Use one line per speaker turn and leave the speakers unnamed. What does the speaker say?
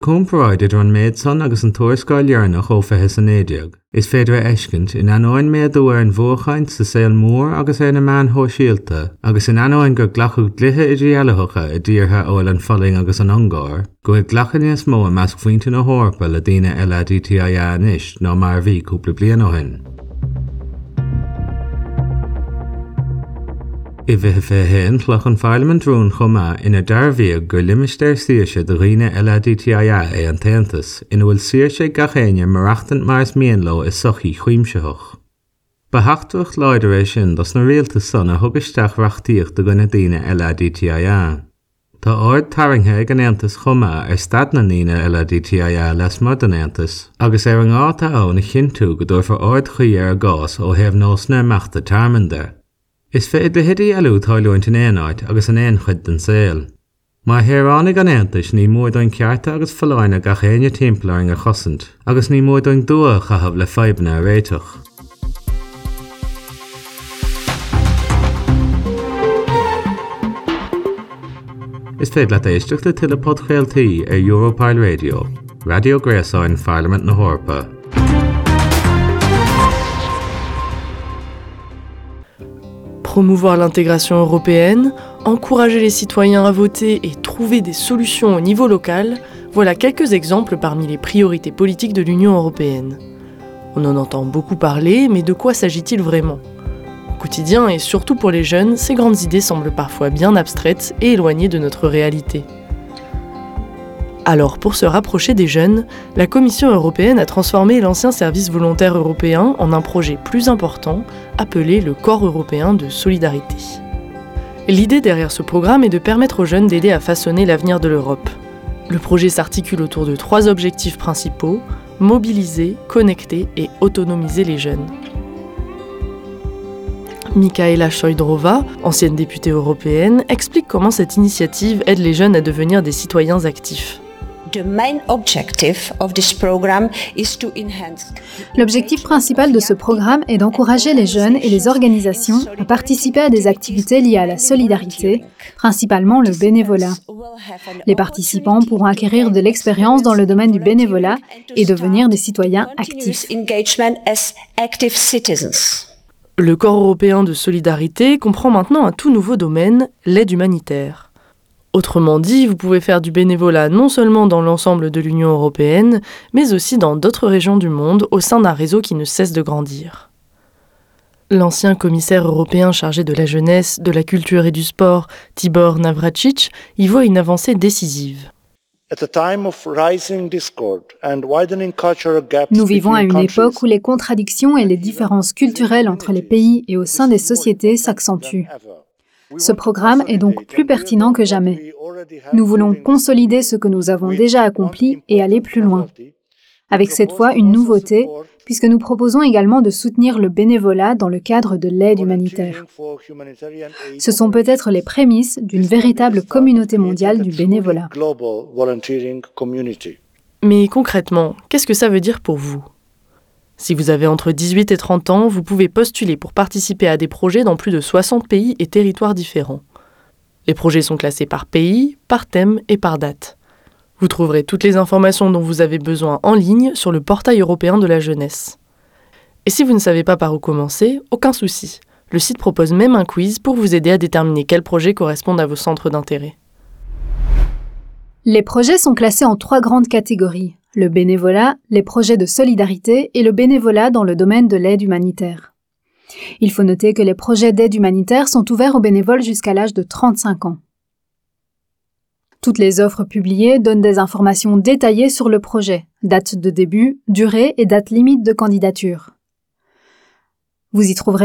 Cúmparáidir an méid san agus an tuairiscáil dhearnach ó fithe san éideag. Is féidir a eiscint in anóin méad uair an bhuachaint sa saol mór agus ar na meán hóisialta, agus in anóin gur ghlachu gluthe i dtíalachacha i dtíortha óil an foling agus an angáir, go ag glachan níos mó a measc faointe na hórpa le daoine LGBTI anois ná mar bhí cúpla bliain ó hin. I bhithe fé hen tlach an Parliament rún chumá ina darbhíag gur limistéir síoise do riine LGBTI an taontas ina bhfuil síoise gachéine marachtant mars mianló is sochaí chuimseach. Ba hachtúcht leidir é sin dos na réalta sanna thugasteach reachtaíocht do gona daoine LGBTI. Tá ard tarraingthe ag an Aontas chumá ar stad na nína LGBTI les mar den Aontas, agus ar an gáta ó na chinú go dúir for ard chuí ar gás ó hebh nós na meachta tarmanda. Is féad le hidaí eilú táileoint in éanaid agus an éon chuid den saol. Má théaránnig an Aontas ní mór don cearta agus foláine gachéine timppláing a chosint, agus ní mór don dua chahabh le feibhne a réiteach. Is féad le éisteach le tuile podchéaltaí ar Europile Radio, Radio Gréasáin Parliament na Hórpa.
Promouvoir l'intégration européenne, encourager les citoyens à voter et trouver des solutions au niveau local, voilà quelques exemples parmi les priorités politiques de l'Union européenne. On en entend beaucoup parler, mais de quoi s'agit-il vraiment ? Au quotidien et surtout pour les jeunes, ces grandes idées semblent parfois bien abstraites et éloignées de notre réalité. Alors, pour se rapprocher des jeunes, la Commission européenne a transformé l'ancien service volontaire européen en un projet plus important, appelé le Corps européen de solidarité. L'idée derrière ce programme est de permettre aux jeunes d'aider à façonner l'avenir de l'Europe. Le projet s'articule autour de 3 objectifs principaux: mobiliser, connecter et autonomiser les jeunes. Michaela Šojdrová, ancienne députée européenne, explique comment cette initiative aide les jeunes à devenir des citoyens actifs.
L'objectif principal de ce programme est d'encourager les jeunes et les organisations à participer à des activités liées à la solidarité, principalement le bénévolat. Les participants pourront acquérir de l'expérience dans le domaine du bénévolat et devenir des citoyens actifs.
Le Corps européen de solidarité comprend maintenant un tout nouveau domaine, l'aide humanitaire. Autrement dit, vous pouvez faire du bénévolat non seulement dans l'ensemble de l'Union européenne, mais aussi dans d'autres régions du monde au sein d'un réseau qui ne cesse de grandir. L'ancien commissaire européen chargé de la jeunesse, de la culture et du sport, Tibor Navracsics, y voit une avancée décisive.
Nous vivons à une époque où les contradictions et les différences culturelles entre les pays et au sein des sociétés s'accentuent. Ce programme est donc plus pertinent que jamais. Nous voulons consolider ce que nous avons déjà accompli et aller plus loin. Avec cette fois une nouveauté, puisque nous proposons également de soutenir le bénévolat dans le cadre de l'aide humanitaire. Ce sont peut-être les prémices d'une véritable communauté mondiale du bénévolat.
Mais concrètement, qu'est-ce que ça veut dire pour vous ? Si vous avez entre 18 et 30 ans, vous pouvez postuler pour participer à des projets dans plus de 60 pays et territoires différents. Les projets sont classés par pays, par thème et par date. Vous trouverez toutes les informations dont vous avez besoin en ligne sur le portail européen de la jeunesse. Et si vous ne savez pas par où commencer, aucun souci. Le site propose même un quiz pour vous aider à déterminer quels projets correspondent à vos centres d'intérêt.
Les projets sont classés en 3 grandes catégories: le bénévolat, les projets de solidarité et le bénévolat dans le domaine de l'aide humanitaire. Il faut noter que les projets d'aide humanitaire sont ouverts aux bénévoles jusqu'à l'âge de 35 ans. Toutes les offres publiées donnent des informations détaillées sur le projet, date de début, durée et date limite de candidature. Vous y trouverez